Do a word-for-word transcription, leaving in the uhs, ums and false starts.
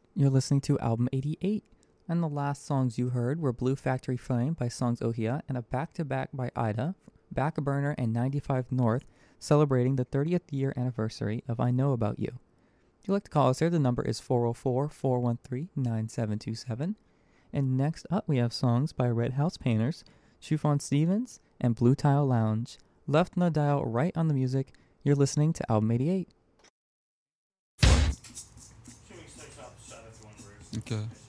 You're listening to Album eighty-eight, and the last songs you heard were Blue Factory Flame by Songs Ohia and a back-to-back by Ida, Backburner and ninety-five North, celebrating the thirtieth year anniversary of I Know About You. If you'd like to call us here, the number is four oh four, four one three, nine seven two seven. And next up, we have songs by Red House Painters, Shufon Stevens, and Blue Tile Lounge. Left on the dial, right on the music. You're listening to Album eighty-eight. Two weeks takes out the shot if you want to. Okay.